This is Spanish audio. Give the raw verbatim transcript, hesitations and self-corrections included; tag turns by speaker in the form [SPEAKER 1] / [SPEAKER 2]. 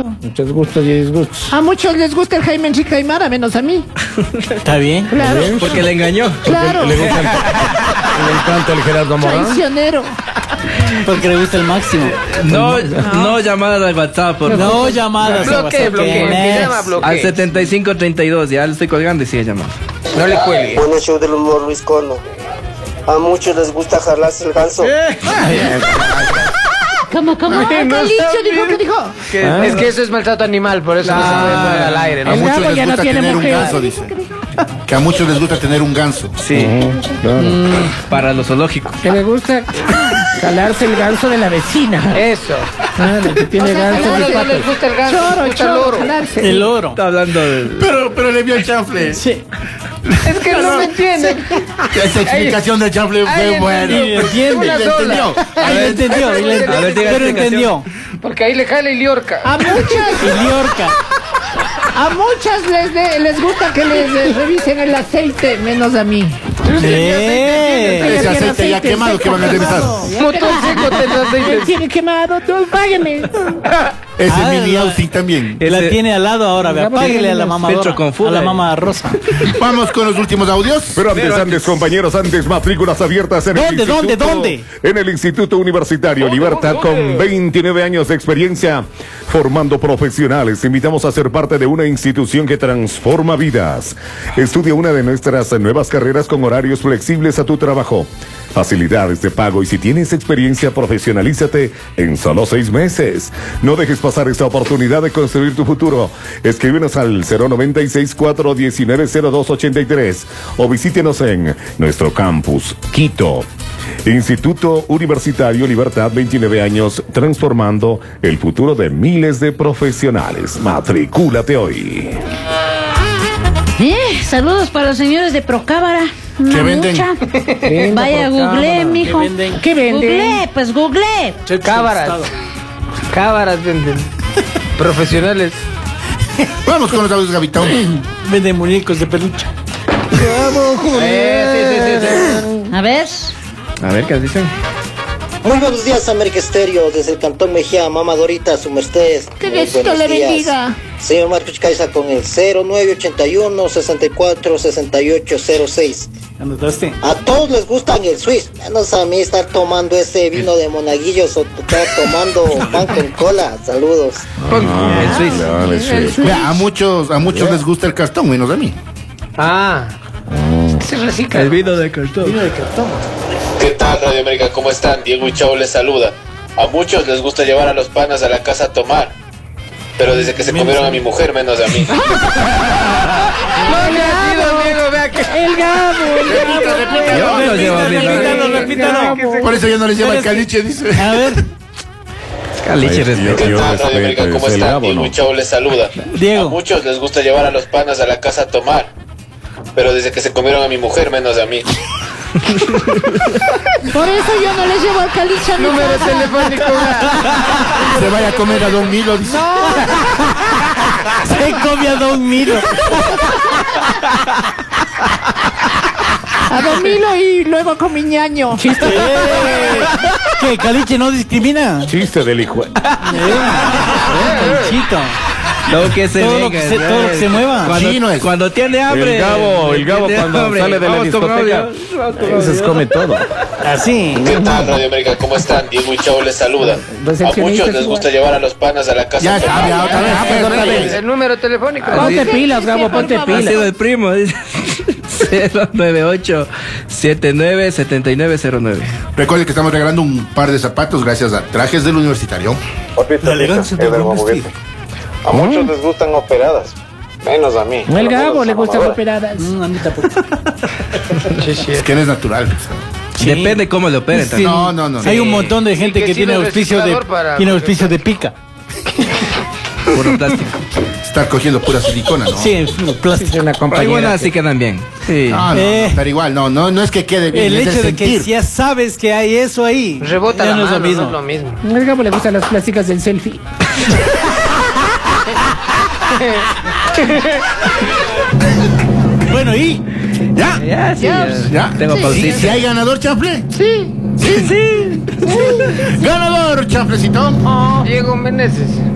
[SPEAKER 1] claro.
[SPEAKER 2] Muchos gustos y disgustos.
[SPEAKER 1] A muchos les gusta el Jaime Enrique Aymara, menos a mí.
[SPEAKER 3] Está bien.
[SPEAKER 1] Claro.
[SPEAKER 2] Bien.
[SPEAKER 3] Porque le engañó.
[SPEAKER 1] Claro.
[SPEAKER 2] Le, gusta, le encanta el Gerardo Morán.
[SPEAKER 1] Traicionero.
[SPEAKER 3] Porque le gusta el máximo.
[SPEAKER 4] No, no llamadas al WhatsApp, por
[SPEAKER 3] No
[SPEAKER 4] favor.
[SPEAKER 3] llamadas. a
[SPEAKER 5] Bloque,
[SPEAKER 3] WhatsApp,
[SPEAKER 5] bloque.
[SPEAKER 3] ¿quién
[SPEAKER 5] Me
[SPEAKER 3] es?
[SPEAKER 5] llama bloque.
[SPEAKER 4] Al setenta y cinco treinta y dos, ya le estoy colgando y sigue llamando.
[SPEAKER 5] No le cuelgue.
[SPEAKER 6] Buen show del humor, Luis Cono. A muchos les gusta jalarse el ganso.
[SPEAKER 1] ¿Cómo, cómo?
[SPEAKER 5] Ay, no
[SPEAKER 1] Calicio
[SPEAKER 5] está
[SPEAKER 1] dijo
[SPEAKER 5] bien.
[SPEAKER 1] que dijo.
[SPEAKER 5] Que-
[SPEAKER 2] Ah.
[SPEAKER 5] Es que eso es maltrato animal, por eso no se puede poner al aire, ¿no?
[SPEAKER 7] A
[SPEAKER 1] El
[SPEAKER 7] muchos
[SPEAKER 1] Gabo
[SPEAKER 7] les
[SPEAKER 1] ya no
[SPEAKER 7] gusta
[SPEAKER 1] tiene
[SPEAKER 7] tener un
[SPEAKER 1] mujer.
[SPEAKER 7] ganso, dice. Que a muchos les gusta tener un ganso.
[SPEAKER 5] Sí.
[SPEAKER 2] Claro.
[SPEAKER 4] Para los zoológicos.
[SPEAKER 1] Que le gusta jalarse el ganso de la vecina.
[SPEAKER 5] Eso.
[SPEAKER 1] Ah, el que tiene
[SPEAKER 5] A
[SPEAKER 1] ganso.
[SPEAKER 5] uno
[SPEAKER 1] de
[SPEAKER 5] no les
[SPEAKER 1] patas.
[SPEAKER 5] gusta el ganso, les
[SPEAKER 1] Choro,
[SPEAKER 5] gusta el
[SPEAKER 1] choro,
[SPEAKER 5] oro.
[SPEAKER 1] jalarse.
[SPEAKER 3] El oro.
[SPEAKER 4] Está hablando de...
[SPEAKER 7] Pero, pero le vio el chanfle.
[SPEAKER 3] Sí.
[SPEAKER 5] Es que no me entiende.
[SPEAKER 7] Esa explicación del chanfle
[SPEAKER 5] Ay,
[SPEAKER 7] fue buena.
[SPEAKER 3] Y le entiende.
[SPEAKER 5] Una
[SPEAKER 7] Le
[SPEAKER 5] sola.
[SPEAKER 7] entendió.
[SPEAKER 3] Ahí le entendió. y le-
[SPEAKER 4] A ver, diga
[SPEAKER 3] Pero
[SPEAKER 4] explicación.
[SPEAKER 3] entendió.
[SPEAKER 5] Porque ahí le jala y liorca.
[SPEAKER 1] A muchas,
[SPEAKER 3] Y Liorca.
[SPEAKER 1] a muchas les, de- les gusta que les eh, revisen el aceite, menos a mí.
[SPEAKER 3] Eh.
[SPEAKER 7] Ese aceite ya quemado que van a revisar.
[SPEAKER 5] Motor seco tendrá
[SPEAKER 1] Él
[SPEAKER 5] aceite.
[SPEAKER 1] tiene quemado, tú págueme.
[SPEAKER 7] Ese
[SPEAKER 3] Ah,
[SPEAKER 7] mini
[SPEAKER 3] la-
[SPEAKER 7] Austin también.
[SPEAKER 3] La
[SPEAKER 4] Ese-
[SPEAKER 3] tiene al lado ahora, vea. Páguele a la mamá
[SPEAKER 4] Filtro
[SPEAKER 3] Dora,
[SPEAKER 4] con fuga,
[SPEAKER 3] a la
[SPEAKER 4] eh.
[SPEAKER 3] mamá Rosa.
[SPEAKER 7] Vamos con los últimos audios.
[SPEAKER 8] Pero antes, antes, compañeros, antes, matrículas abiertas en
[SPEAKER 3] ¿Dónde,
[SPEAKER 8] el
[SPEAKER 3] dónde,
[SPEAKER 8] instituto-
[SPEAKER 3] dónde?
[SPEAKER 8] En el Instituto Universitario Libertad, con veintinueve años de experiencia formando profesionales. Te invitamos a ser parte de una institución que transforma vidas. Estudia una de nuestras nuevas carreras con horarios flexibles a tu trabajo. Facilidades de pago y si tienes experiencia, profesionalízate en solo seis meses. No dejes pasar esta oportunidad de construir tu futuro. Escríbenos al cero noventa y seis, cuatro uno nueve, cero dos ochenta y tres o visítenos en nuestro campus Quito. Instituto Universitario Libertad, veintinueve años, transformando el futuro de miles de profesionales. Matricúlate hoy.
[SPEAKER 9] Eh, saludos para los señores de Procámara. Una
[SPEAKER 7] ¿Qué venden?
[SPEAKER 9] mucha.
[SPEAKER 1] Vendo
[SPEAKER 9] Vaya,
[SPEAKER 1] Procámara.
[SPEAKER 9] googleé, mijo.
[SPEAKER 3] ¿Qué venden?
[SPEAKER 1] ¿Qué vende?
[SPEAKER 9] Googleé, pues googleé.
[SPEAKER 5] Cámaras. Cámaras venden. Profesionales.
[SPEAKER 7] Vamos con los audios, Gavitón.
[SPEAKER 3] Vende muñecos de peluche.
[SPEAKER 5] Eh, sí, sí, sí, sí.
[SPEAKER 9] A ver.
[SPEAKER 4] A ver, ¿qué dicen?
[SPEAKER 6] Muy buenos días, América Estéreo, desde el Cantón Mejía, Mama Dorita, su merced.
[SPEAKER 1] Que
[SPEAKER 6] Muy
[SPEAKER 1] Diosito
[SPEAKER 6] buenos
[SPEAKER 1] le
[SPEAKER 6] días.
[SPEAKER 1] bendiga.
[SPEAKER 6] Señor Marcos Caiza con el cero nueve ochenta y uno, sesenta y cuatro, sesenta y ocho cero seis.
[SPEAKER 3] ¿Anotaste?
[SPEAKER 6] A todos les gustan el Swiss, menos a mí estar tomando ese vino de monaguillos o estar tomando pan con cola. Saludos.
[SPEAKER 4] El suizo.
[SPEAKER 8] Dale, sí.
[SPEAKER 7] Vea, a muchos, a muchos les gusta el cartón, menos a mí.
[SPEAKER 5] Ah. Se recicla.
[SPEAKER 4] El vino de cartón.
[SPEAKER 10] ¿Qué tal, Radio América? ¿Cómo están? Diego y Chavo les saluda. A muchos les gusta llevar a los panas a la casa a tomar, pero desde que se comieron a mi mujer, menos a mí.
[SPEAKER 5] No le ha sido, Diego, vea que.
[SPEAKER 1] El Gabo, el Gabo.
[SPEAKER 4] Yo me lo llevo a mí, ¿no?
[SPEAKER 3] Repítalo, repítalo.
[SPEAKER 7] Por eso ya no les lleva el caliche, dice.
[SPEAKER 3] A ver,
[SPEAKER 4] Caliche,
[SPEAKER 8] Yo-
[SPEAKER 4] respeto.
[SPEAKER 10] ¿Qué
[SPEAKER 8] yo
[SPEAKER 10] tal, Radio América?
[SPEAKER 8] respeto,
[SPEAKER 10] ¿Cómo
[SPEAKER 8] es el
[SPEAKER 10] están?
[SPEAKER 8] Gabo,
[SPEAKER 10] Diego
[SPEAKER 8] ¿no?
[SPEAKER 10] y Chavo les saluda. A
[SPEAKER 3] Diego.
[SPEAKER 10] muchos les gusta llevar a los panas a la casa a tomar, pero desde que se comieron a mi mujer, menos a mí.
[SPEAKER 1] Por eso yo no les llevo al caliche a mi
[SPEAKER 5] Número
[SPEAKER 1] casa.
[SPEAKER 5] telefónico.
[SPEAKER 7] Se vaya a comer a Don Milo, dice.
[SPEAKER 3] Se come a Don Milo.
[SPEAKER 1] A Don Milo y luego con mi ñaño.
[SPEAKER 3] Eh, ¿Qué? ¿Caliche no discrimina?
[SPEAKER 8] Chiste del hijo.
[SPEAKER 3] Eh, Calichito.
[SPEAKER 4] Todo que se
[SPEAKER 3] Todo lo
[SPEAKER 4] venga,
[SPEAKER 3] que se- todo lo que se mueva.
[SPEAKER 4] Cuando,
[SPEAKER 7] Chino es.
[SPEAKER 4] cuando tiene hambre.
[SPEAKER 8] El Gabo, el Gabo
[SPEAKER 4] tiene
[SPEAKER 8] cuando
[SPEAKER 4] hambre.
[SPEAKER 8] sale de la
[SPEAKER 4] Vamos con
[SPEAKER 8] discoteca,
[SPEAKER 4] audio, vamos con
[SPEAKER 8] se
[SPEAKER 4] audio.
[SPEAKER 8] come todo.
[SPEAKER 3] Así.
[SPEAKER 10] ¿Qué tal, Radio América? ¿Cómo están? Diego y Chavo les saluda. A
[SPEAKER 1] Recepcionista
[SPEAKER 10] muchos les
[SPEAKER 1] igual.
[SPEAKER 10] gusta llevar a los panas a la casa
[SPEAKER 7] Ya
[SPEAKER 10] a
[SPEAKER 7] está,
[SPEAKER 10] tomar.
[SPEAKER 7] ya otra vez. pues, otra vez.
[SPEAKER 5] El número telefónico.
[SPEAKER 1] Ponte pilas, Gabo, ponte
[SPEAKER 4] Ha sido
[SPEAKER 1] pilas.
[SPEAKER 4] el primo, dice. cero nueve ocho siete nueve siete nueve cero nueve.
[SPEAKER 7] Recuerde que estamos regalando un par de zapatos gracias a Trajes del Universitario.
[SPEAKER 3] La elegancia del buen vestido.
[SPEAKER 10] A muchos les gustan operadas, menos a mí.
[SPEAKER 1] El Gabo le gustan operadas.
[SPEAKER 3] Mm, a mí tampoco.
[SPEAKER 7] Es que eres natural.
[SPEAKER 3] Sí.
[SPEAKER 4] Depende cómo le operen.
[SPEAKER 3] Sí.
[SPEAKER 4] también.
[SPEAKER 7] No, no, no.
[SPEAKER 3] Hay un montón de gente
[SPEAKER 5] que
[SPEAKER 3] que
[SPEAKER 5] sí
[SPEAKER 3] tiene
[SPEAKER 5] lo
[SPEAKER 3] auspicio de
[SPEAKER 5] reciclador para-
[SPEAKER 3] tiene auspicio de pica.
[SPEAKER 4] Puro plástico.
[SPEAKER 7] Estar cogiendo pura silicona, ¿no?
[SPEAKER 3] Sí, en plástico.
[SPEAKER 1] Una
[SPEAKER 4] Hay
[SPEAKER 1] compañera.
[SPEAKER 4] buenas sí quedan bien. Sí.
[SPEAKER 7] No, no,
[SPEAKER 3] Eh.
[SPEAKER 7] no, pero igual, no, no, no es que quede bien.
[SPEAKER 3] El
[SPEAKER 7] es
[SPEAKER 3] hecho de que
[SPEAKER 7] sentir.
[SPEAKER 3] si ya sabes que hay eso ahí,
[SPEAKER 5] Rebota
[SPEAKER 3] ya
[SPEAKER 5] la
[SPEAKER 3] no es
[SPEAKER 5] mano,
[SPEAKER 3] lo mismo.
[SPEAKER 5] no es lo mismo.
[SPEAKER 1] El Gabo le gustan las plásticas del selfie.
[SPEAKER 3] Bueno, y
[SPEAKER 7] ¿Ya?
[SPEAKER 4] Ya, sí,
[SPEAKER 1] Ya.
[SPEAKER 4] ya.
[SPEAKER 7] ¿Ya?
[SPEAKER 4] Tengo
[SPEAKER 7] ¿Y
[SPEAKER 4] pausita.
[SPEAKER 7] si hay ganador, chanfle?
[SPEAKER 1] Sí.
[SPEAKER 7] Sí, sí. Ganador, chanflecito.
[SPEAKER 5] Diego Meneses.